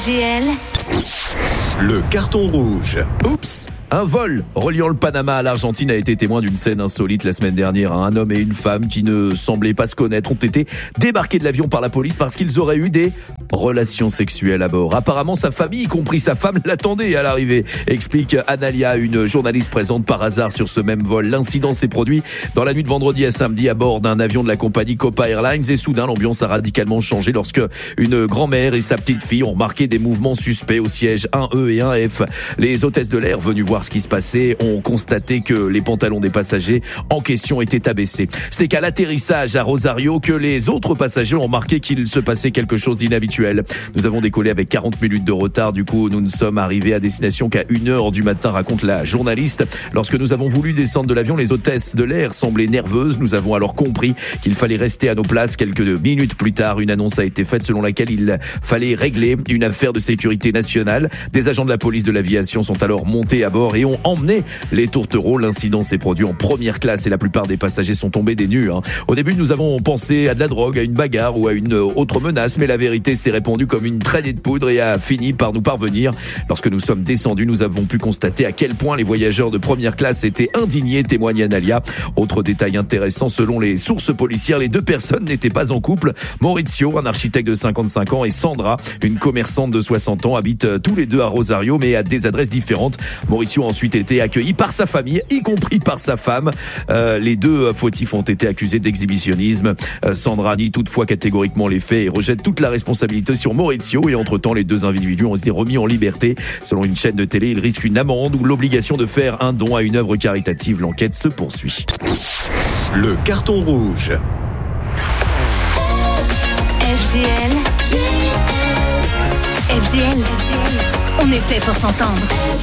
FGL. Le carton rouge. Oups! Un vol reliant le Panama à l'Argentine a été témoin d'une scène insolite la semaine dernière. Un homme et une femme qui ne semblaient pas se connaître ont été débarqués de l'avion par la police parce qu'ils auraient eu des relations sexuelles à bord. Apparemment, sa famille, y compris sa femme, l'attendait à l'arrivée, explique Analia, une journaliste présente par hasard sur ce même vol. L'incident s'est produit dans la nuit de vendredi à samedi à bord d'un avion de la compagnie Copa Airlines et soudain l'ambiance a radicalement changé lorsque une grand-mère et sa petite fille ont remarqué des mouvements suspects au siège 1E et 1F. Les hôtesses de l'air venues voir ce qui se passait ont constaté que les pantalons des passagers en question étaient abaissés. C'était qu'à l'atterrissage à Rosario que les autres passagers ont remarqué qu'il se passait quelque chose d'inhabituel. Nous avons décollé avec 40 minutes de retard. Du coup, nous ne sommes arrivés à destination qu'à 1h du matin, raconte la journaliste. Lorsque nous avons voulu descendre de l'avion, les hôtesses de l'air semblaient nerveuses. Nous avons alors compris qu'il fallait rester à nos places. Quelques minutes plus tard, une annonce a été faite selon laquelle il fallait régler une affaire de sécurité nationale. Des agents de la police de l'aviation sont alors montés à bord et ont emmené les tourtereaux. L'incident s'est produit en première classe et la plupart des passagers sont tombés des nues. Au début, nous avons pensé à de la drogue, à une bagarre ou à une autre menace, mais la vérité s'est répandue comme une traînée de poudre et a fini par nous parvenir. Lorsque nous sommes descendus, nous avons pu constater à quel point les voyageurs de première classe étaient indignés, témoigne Analia. Autre détail intéressant, selon les sources policières, les deux personnes n'étaient pas en couple. Maurizio, un architecte de 55 ans, et Sandra, une commerçante de 60 ans, habitent tous les deux à Rosario, mais à des adresses différentes. Mauricio a ensuite été accueilli par sa famille, y compris par sa femme. Les deux fautifs ont été accusés d'exhibitionnisme. Sandra nie toutefois catégoriquement les faits et rejette toute la responsabilité sur Maurizio. Et entre-temps, les deux individus ont été remis en liberté. Selon une chaîne de télé, ils risquent une amende ou l'obligation de faire un don à une œuvre caritative. L'enquête se poursuit. Le carton rouge. FGL. FGL. On est fait pour s'entendre.